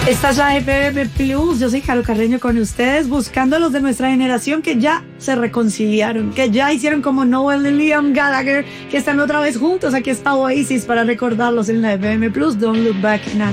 Esta es la FM Plus, yo soy Caro Carreño con ustedes, buscando a los de nuestra generación que ya se reconciliaron, que ya hicieron como Noel y Liam Gallagher, que están otra vez juntos. Aquí está Oasis para recordarlos en la FM Plus. Don't Look Back Now.